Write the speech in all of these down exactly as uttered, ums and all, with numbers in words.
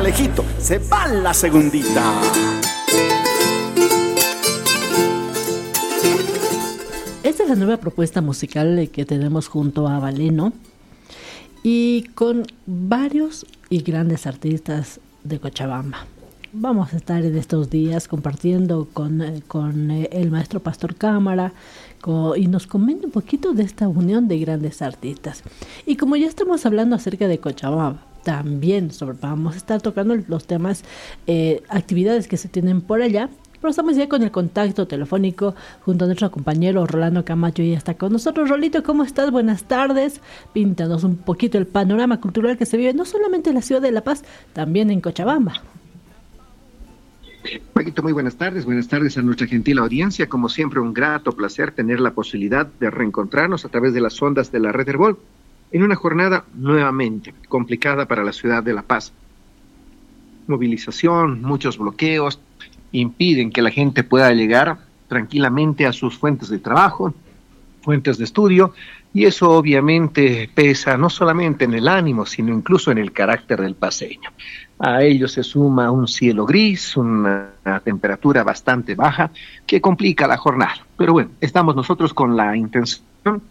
Alejito, se va la segundita. Esta es la nueva propuesta musical que tenemos junto a Valeno y con varios y grandes artistas de Cochabamba. Vamos a estar en estos días compartiendo con, con el maestro Pastor Cámara con, y nos comenta un poquito de esta unión de grandes artistas. Y como ya estamos hablando acerca de Cochabamba, también sobre, vamos a estar tocando los temas, eh, actividades que se tienen por allá. Pero estamos ya con el contacto telefónico junto a nuestro compañero Rolando Camacho y está con nosotros. Rolito, ¿cómo estás? Buenas tardes. Píntanos un poquito el panorama cultural que se vive no solamente en la ciudad de La Paz, también en Cochabamba. Paquito, muy buenas tardes. Buenas tardes a nuestra gentil audiencia. Como siempre, un grato placer tener la posibilidad de reencontrarnos a través de las ondas de la Red Herbol en una jornada nuevamente complicada para la ciudad de La Paz. Movilización, muchos bloqueos impiden que la gente pueda llegar tranquilamente a sus fuentes de trabajo, fuentes de estudio, y eso obviamente pesa no solamente en el ánimo, sino incluso en el carácter del paseño. A ello se suma un cielo gris, una, una temperatura bastante baja que complica la jornada. Pero bueno, estamos nosotros con la intención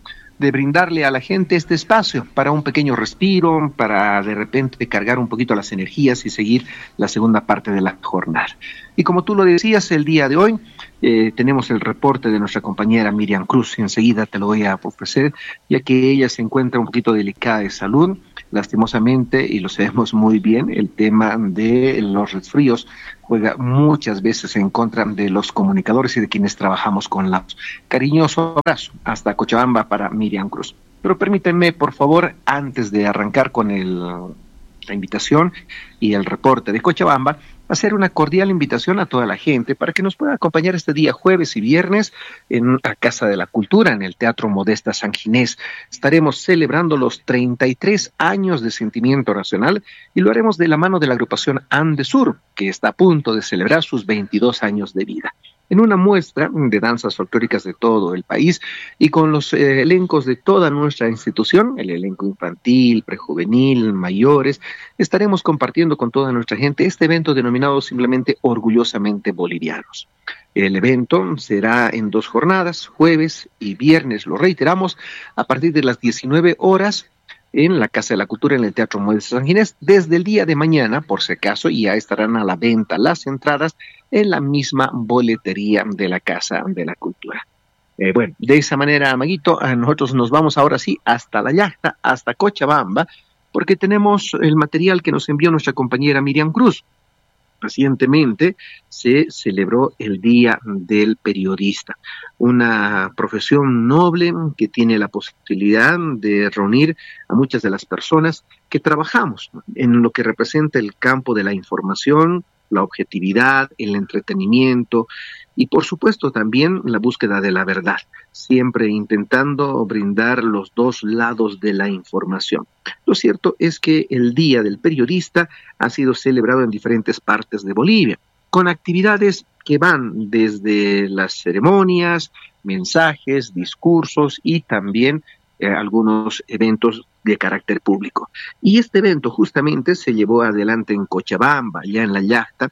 de brindarle a la gente este espacio para un pequeño respiro, para de repente cargar un poquito las energías y seguir la segunda parte de la jornada. Y como tú lo decías, el día de hoy eh, tenemos el reporte de nuestra compañera Miriam Cruz. Enseguida te lo voy a ofrecer, ya que ella se encuentra un poquito delicada de salud. Lastimosamente, y lo sabemos muy bien, el tema de los resfríos juega muchas veces en contra de los comunicadores y de quienes trabajamos con la voz. Cariñoso abrazo hasta Cochabamba para Miriam Cruz. Pero permítanme, por favor, antes de arrancar con el, la invitación y el reporte de Cochabamba, hacer una cordial invitación a toda la gente para que nos pueda acompañar este día jueves y viernes en la Casa de la Cultura, en el Teatro Modesta San Ginés. Estaremos celebrando los treinta y tres años de Sentimiento Racional y lo haremos de la mano de la agrupación Andesur, que está a punto de celebrar sus veintidós años de vida. En una muestra de danzas folclóricas de todo el país y con los eh, elencos de toda nuestra institución, el elenco infantil, prejuvenil, mayores, estaremos compartiendo con toda nuestra gente este evento denominado simplemente Orgullosamente Bolivianos. El evento será en dos jornadas, jueves y viernes, lo reiteramos, a partir de las diecinueve horas, en la Casa de la Cultura, en el Teatro Modesta San Ginés, desde el día de mañana, por si acaso, y ya estarán a la venta las entradas en la misma boletería de la Casa de la Cultura. Eh, bueno, de esa manera, Maguito, nosotros nos vamos ahora sí hasta la yacta, hasta Cochabamba, porque tenemos el material que nos envió nuestra compañera Miriam Cruz. Recientemente se celebró el Día del Periodista, una profesión noble que tiene la posibilidad de reunir a muchas de las personas que trabajamos en lo que representa el campo de la información, la objetividad, el entretenimiento y por supuesto también la búsqueda de la verdad, siempre intentando brindar los dos lados de la información. Lo cierto es que el Día del Periodista ha sido celebrado en diferentes partes de Bolivia, con actividades que van desde las ceremonias, mensajes, discursos y también eh, algunos eventos de carácter público. Y este evento justamente se llevó adelante en Cochabamba, ya en la yacta,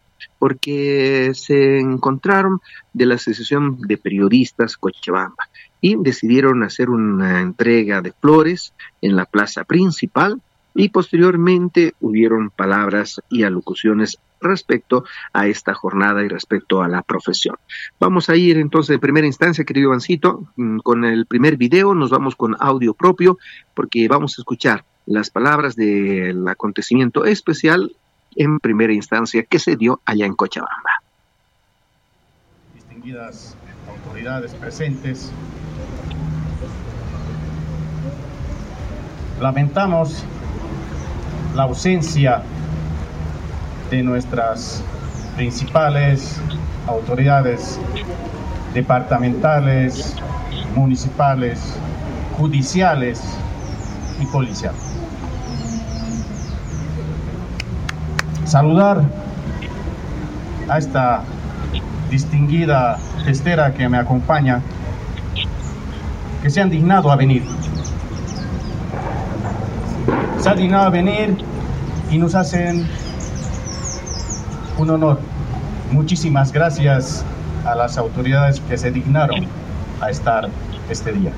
porque se encontraron de la Asociación de Periodistas Cochabamba y decidieron hacer una entrega de flores en la plaza principal y posteriormente hubieron palabras y alocuciones respecto a esta jornada y respecto a la profesión. Vamos a ir entonces de primera instancia, querido Vancito, con el primer video, nos vamos con audio propio porque vamos a escuchar las palabras del acontecimiento especial en primera instancia que se dio allá en Cochabamba. Distinguidas autoridades presentes, lamentamos la ausencia de nuestras principales autoridades departamentales, municipales, judiciales y policiales. Saludar a esta distinguida festera que me acompaña, que se han dignado a venir. Se han dignado a venir y nos hacen un honor. Muchísimas gracias a las autoridades que se dignaron a estar este día.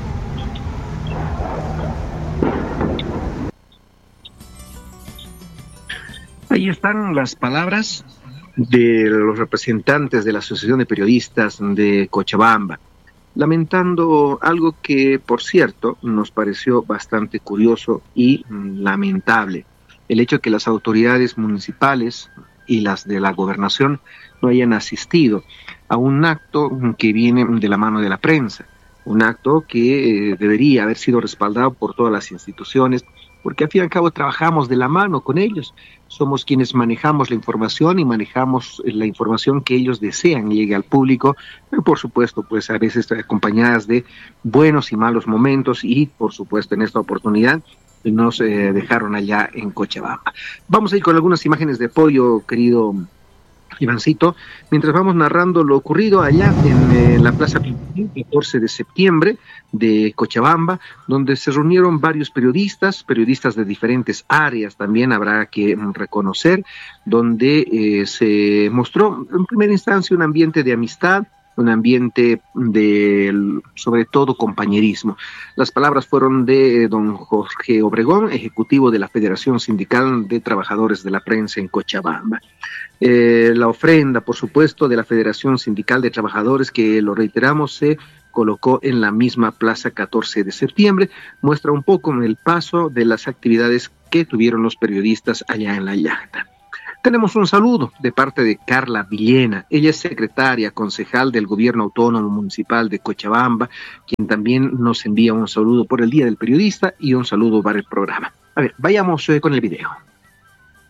Ahí están las palabras de los representantes de la Asociación de Periodistas de Cochabamba, lamentando algo que, por cierto, nos pareció bastante curioso y lamentable: el hecho de que las autoridades municipales y las de la gobernación no hayan asistido a un acto que viene de la mano de la prensa, un acto que eh, debería haber sido respaldado por todas las instituciones, porque al fin y al cabo trabajamos de la mano con ellos, somos quienes manejamos la información y manejamos la información que ellos desean llegue al público, pero por supuesto pues a veces acompañadas de buenos y malos momentos, y por supuesto en esta oportunidad nos eh, dejaron allá en Cochabamba. Vamos a ir con algunas imágenes de apoyo, querido Ivancito, mientras vamos narrando lo ocurrido allá en eh, la Plaza catorce de septiembre de Cochabamba, donde se reunieron varios periodistas, periodistas de diferentes áreas también habrá que reconocer, donde eh, se mostró en primera instancia un ambiente de amistad, un ambiente de, sobre todo, compañerismo. Las palabras fueron de don Jorge Obregón, ejecutivo de la Federación Sindical de Trabajadores de la Prensa en Cochabamba. Eh, la ofrenda, por supuesto, de la Federación Sindical de Trabajadores, que lo reiteramos, se colocó en la misma Plaza catorce de septiembre, muestra un poco el paso de las actividades que tuvieron los periodistas allá en La Llanta. Tenemos un saludo de parte de Carla Villena. Ella es secretaria concejal del Gobierno Autónomo Municipal de Cochabamba, quien también nos envía un saludo por el Día del Periodista y un saludo para el programa. A ver, vayamos eh, con el video.